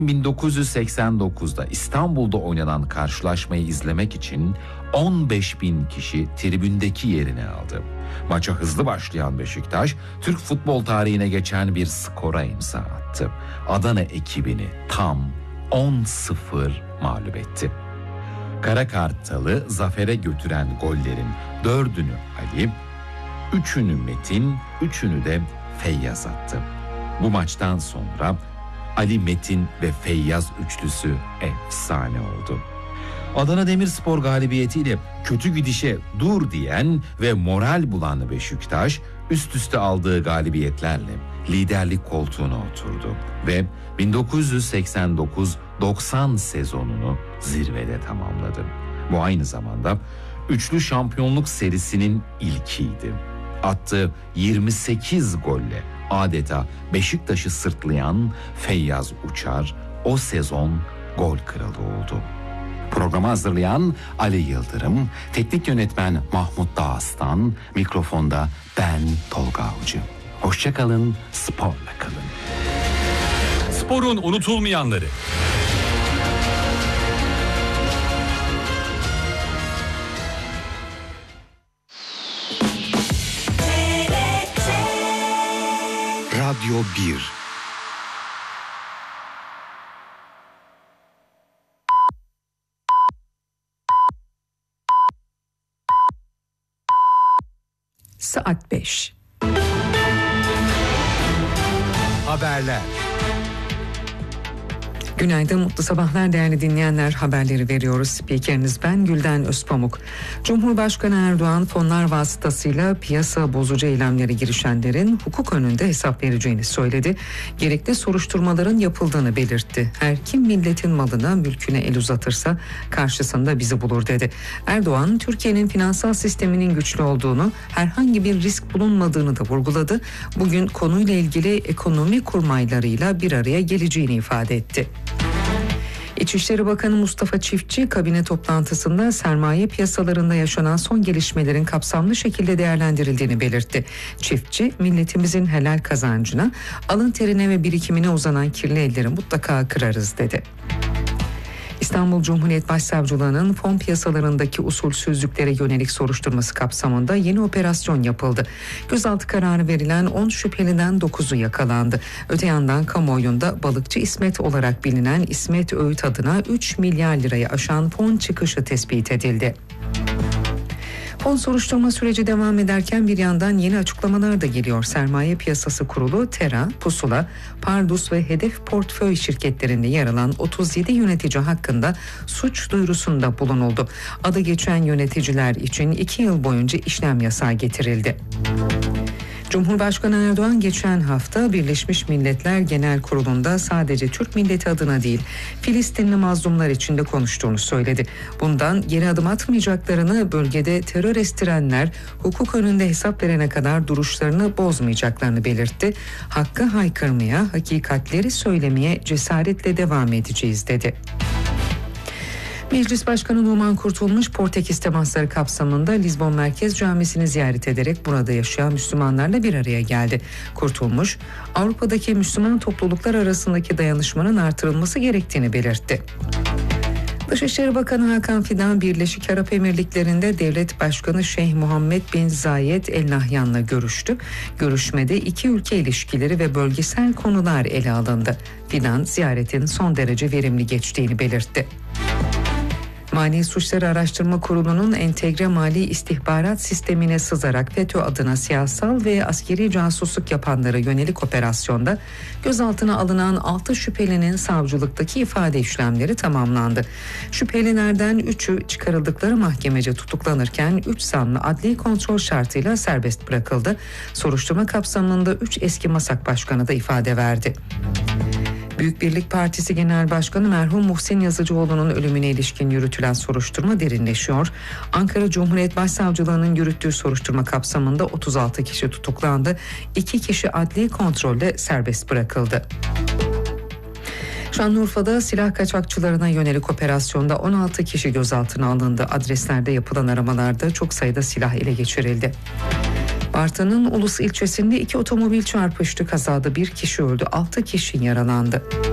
1989'da İstanbul'da oynanan karşılaşmayı izlemek için 15.000 kişi tribündeki yerini aldı. Maça hızlı başlayan Beşiktaş, Türk futbol tarihine geçen bir skora imza attı. Adana ekibini tam 10-0 mağlup etti. Kara Kartal'ı zafere götüren gollerin 4'ünü Ali, 3'ünü Metin, 3'ünü de Feyyaz attı. Bu maçtan sonra Ali, Metin ve Feyyaz üçlüsü efsane oldu. Adana Demirspor galibiyetiyle kötü gidişe dur diyen ve moral bulan Beşiktaş üst üste aldığı galibiyetlerle liderlik koltuğuna oturdu ve 1989-90 sezonunu zirvede tamamladı. Bu aynı zamanda üçlü şampiyonluk serisinin ilkiydi. Attığı 28 golle adeta Beşiktaş'ı sırtlayan Feyyaz Uçar o sezon gol kralı oldu. Programı hazırlayan Ali Yıldırım, teknik yönetmen Mahmut Dağıstan, mikrofonda ben Tolga Avcı. Hoşça kalın, sporla kalın. Sporun unutulmayanları. Radyo 1. Saat 5. Haberler. Günaydın, mutlu sabahlar değerli dinleyenler. Haberleri veriyoruz. Spikeriniz ben Gülden Özpamuk. Cumhurbaşkanı Erdoğan fonlar vasıtasıyla piyasa bozucu eylemlere girişenlerin hukuk önünde hesap vereceğini söyledi. Gerekli soruşturmaların yapıldığını belirtti. Her kim milletin malına, mülküne el uzatırsa karşısında bizi bulur dedi. Erdoğan, Türkiye'nin finansal sisteminin güçlü olduğunu, herhangi bir risk bulunmadığını da vurguladı. Bugün konuyla ilgili ekonomi kurmaylarıyla bir araya geleceğini ifade etti. İçişleri Bakanı Mustafa Çiftçi kabine toplantısında sermaye piyasalarında yaşanan son gelişmelerin kapsamlı şekilde değerlendirildiğini belirtti. Çiftçi, milletimizin helal kazancına, alın terine ve birikimine uzanan kirli elleri mutlaka kırarız dedi. İstanbul Cumhuriyet Başsavcılığı'nın fon piyasalarındaki usulsüzlüklere yönelik soruşturması kapsamında yeni operasyon yapıldı. Gözaltı kararı verilen 10 şüpheliden 9'u yakalandı. Öte yandan kamuoyunda balıkçı İsmet olarak bilinen İsmet Öğüt adına 3 milyar lirayı aşan fon çıkışı tespit edildi. Fon soruşturma süreci devam ederken bir yandan yeni açıklamalar da geliyor. Sermaye Piyasası Kurulu, Tera, Pusula, Pardus ve Hedef Portföy şirketlerinde yer alan 37 yönetici hakkında suç duyurusunda bulunuldu. Adı geçen yöneticiler için 2 yıl boyunca işlem yasağı getirildi. Cumhurbaşkanı Erdoğan geçen hafta Birleşmiş Milletler Genel Kurulu'nda sadece Türk milleti adına değil, Filistinli mazlumlar için de konuştuğunu söyledi. Bundan geri adım atmayacaklarını, bölgede terör estirenler hukuk önünde hesap verene kadar duruşlarını bozmayacaklarını belirtti. Hakkı haykırmaya, hakikatleri söylemeye cesaretle devam edeceğiz dedi. Meclis Başkanı Numan Kurtulmuş, Portekiz temasları kapsamında Lizbon Merkez Camisi'ni ziyaret ederek burada yaşayan Müslümanlarla bir araya geldi. Kurtulmuş, Avrupa'daki Müslüman topluluklar arasındaki dayanışmanın artırılması gerektiğini belirtti. Dışişleri Bakanı Hakan Fidan, Birleşik Arap Emirlikleri'nde Devlet Başkanı Şeyh Muhammed bin Zayed El Nahyan'la görüştü. Görüşmede iki ülke ilişkileri ve bölgesel konular ele alındı. Fidan, ziyaretin son derece verimli geçtiğini belirtti. Mali Suçları Araştırma Kurulu'nun entegre mali istihbarat sistemine sızarak FETÖ adına siyasal ve askeri casusluk yapanlara yönelik operasyonda gözaltına alınan 6 şüphelinin savcılıktaki ifade işlemleri tamamlandı. Şüphelilerden 3'ü çıkarıldıkları mahkemece tutuklanırken 3 sanlı adli kontrol şartıyla serbest bırakıldı. Soruşturma kapsamında 3 eski MASAK başkanı da ifade verdi. Büyük Birlik Partisi Genel Başkanı merhum Muhsin Yazıcıoğlu'nun ölümüne ilişkin yürütülen soruşturma derinleşiyor. Ankara Cumhuriyet Başsavcılığı'nın yürüttüğü soruşturma kapsamında 36 kişi tutuklandı. 2 kişi adli kontrolle serbest bırakıldı. Şanlıurfa'da silah kaçakçılarına yönelik operasyonda 16 kişi gözaltına alındı. Adreslerde yapılan aramalarda çok sayıda silah ele geçirildi. Bartın'ın Ulus ilçesinde 2 otomobil çarpıştı. Kazada 1 kişi öldü, 6 kişi yaralandı.